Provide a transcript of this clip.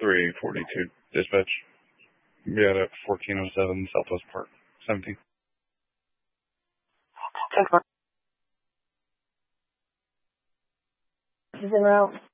342 dispatch. Be out at 1407 Southwest Park, 17. This is en route.